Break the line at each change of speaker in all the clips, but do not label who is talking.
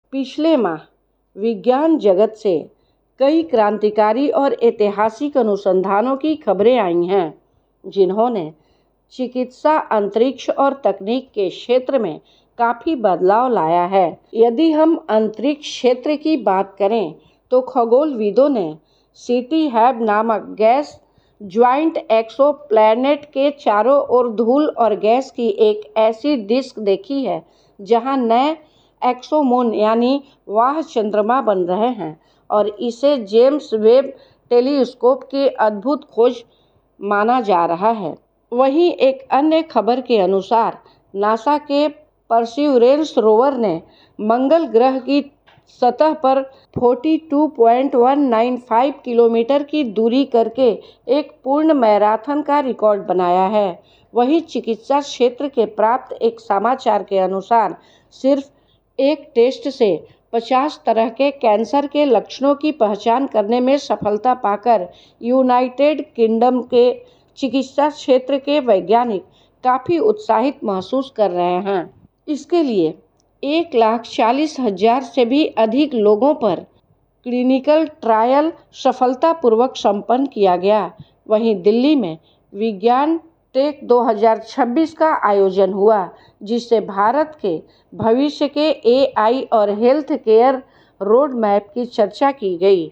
पिछले माह विज्ञान जगत से कई क्रांतिकारी और ऐतिहासिक अनुसंधानों की खबरें आई हैं, जिन्होंने चिकित्सा, अंतरिक्ष और तकनीक के क्षेत्र में काफ़ी बदलाव लाया है। यदि हम अंतरिक्ष क्षेत्र की बात करें तो खगोलविदों ने सिटी हैब नामक गैस ज्वाइंट एक्सोप्लैनेट के चारों ओर धूल और गैस की एक ऐसी डिस्क देखी है जहां नए एक्सोमून यानी वाह चंद्रमा बन रहे हैं और इसे जेम्स वेब टेलीस्कोप की अद्भुत खोज माना जा रहा है। वहीं एक अन्य खबर के अनुसार नासा के परसिवरेंस रोवर ने मंगल ग्रह की सतह पर 42.195 किलोमीटर की दूरी करके एक पूर्ण मैराथन का रिकॉर्ड बनाया है। वहीं चिकित्सा क्षेत्र के प्राप्त एक समाचार के अनुसार सिर्फ एक टेस्ट से 50 तरह के कैंसर के लक्षणों की पहचान करने में सफलता पाकर यूनाइटेड किंगडम के चिकित्सा क्षेत्र के वैज्ञानिक काफ़ी उत्साहित महसूस कर रहे हैं। इसके लिए 1,40,000 से भी अधिक लोगों पर क्लिनिकल ट्रायल सफलतापूर्वक संपन्न किया गया। वहीं दिल्ली में विज्ञान टेक 2026 का आयोजन हुआ, जिससे भारत के भविष्य के एआई और हेल्थ केयर रोड मैप की चर्चा की गई।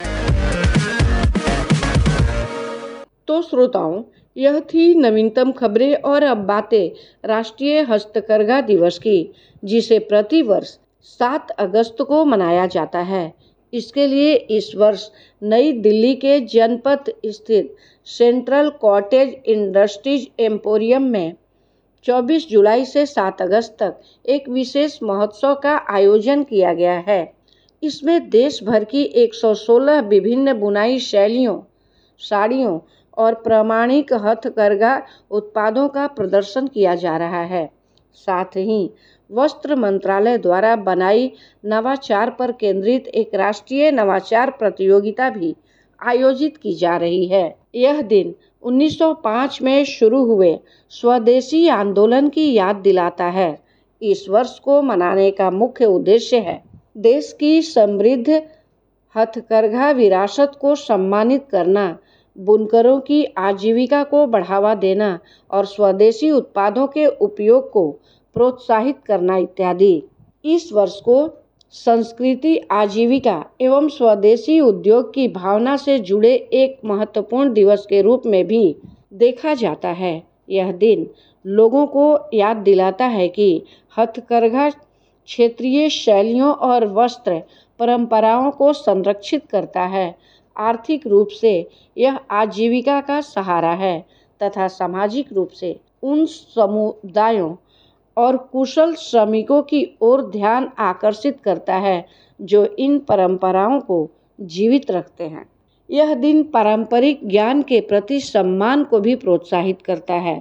तो श्रोताओं, यह थी नवीनतम खबरें और अब बातें राष्ट्रीय हस्तकरघा दिवस की, जिसे प्रतिवर्ष 7 अगस्त को मनाया जाता है। इसके लिए इस वर्ष नई दिल्ली के जनपथ स्थित सेंट्रल कॉटेज इंडस्ट्रीज एम्पोरियम में 24 जुलाई से 7 अगस्त तक एक विशेष महोत्सव का आयोजन किया गया है। इसमें देश भर की 116 विभिन्न बुनाई शैलियों, साड़ियों और प्रामाणिक हथकरघा उत्पादों का प्रदर्शन किया जा रहा है। साथ ही वस्त्र मंत्रालय द्वारा बनाई नवाचार पर केंद्रित एक राष्ट्रीय नवाचार प्रतियोगिता भी आयोजित की जा रही है। यह दिन 1905 में शुरू हुए स्वदेशी आंदोलन की याद दिलाता है। इस वर्ष को मनाने का मुख्य उद्देश्य है देश की समृद्ध हथकरघा विरासत को सम्मानित करना, बुनकरों की आजीविका को बढ़ावा देना और स्वदेशी उत्पादों के उपयोग को प्रोत्साहित करना इत्यादि। इस वर्ष को संस्कृति, आजीविका एवं स्वदेशी उद्योग की भावना से जुड़े एक महत्वपूर्ण दिवस के रूप में भी देखा जाता है। यह दिन लोगों को याद दिलाता है कि हथकरघा क्षेत्रीय शैलियों और वस्त्र परंपराओं को संरक्षित करता है। आर्थिक रूप से यह आजीविका का सहारा है तथा सामाजिक रूप से उन समुदायों और कुशल श्रमिकों की ओर ध्यान आकर्षित करता है जो इन परंपराओं को जीवित रखते हैं। यह दिन पारंपरिक ज्ञान के प्रति सम्मान को भी प्रोत्साहित करता है।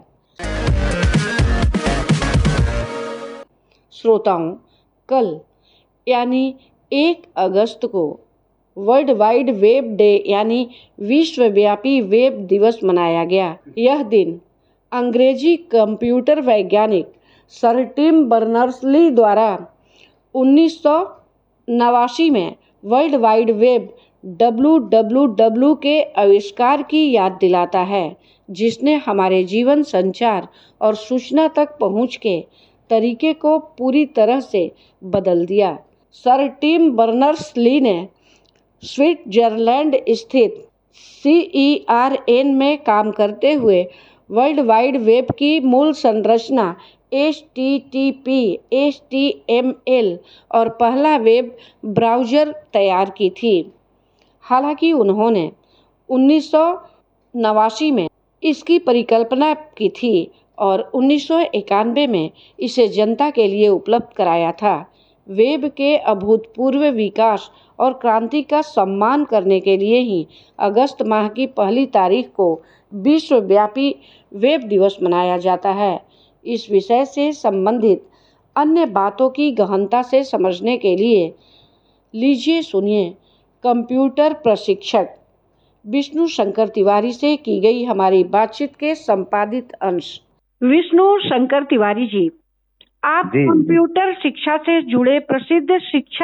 श्रोताओं, कल यानी 1 अगस्त को वर्ल्ड वाइड वेब डे यानी विश्वव्यापी वेब दिवस मनाया गया। यह दिन अंग्रेजी कंप्यूटर वैज्ञानिक सर टिम बर्नर्स-ली द्वारा 1989 में वर्ल्ड वाइड वेब WWW के आविष्कार की याद दिलाता है, जिसने हमारे जीवन, संचार और सूचना तक पहुंच के तरीके को पूरी तरह से बदल दिया। सर टिम बर्नर्स-ली ने स्विट्जरलैंड स्थित CERN में काम करते हुए वर्ल्ड वाइड वेब की मूल संरचना HTTP, HTML और पहला वेब ब्राउज़र तैयार की थी। हालांकि उन्होंने 1989 में इसकी परिकल्पना की थी और 1991 में इसे जनता के लिए उपलब्ध कराया था। वेब के अभूतपूर्व विकास और क्रांति का सम्मान करने के लिए ही अगस्त माह की पहली तारीख को विश्वव्यापी वेब दिवस मनाया जाता है। इस विषय से संबंधित अन्य बातों की गहनता से समझने के लिए लीजिए सुनिए कंप्यूटर प्रशिक्षक विष्णु शंकर तिवारी से की गई हमारी बातचीत के संपादित अंश। विष्णु शंकर तिवारी जी, आप कंप्यूटर शिक्षा से जुड़े प्रसिद्ध शिक्षा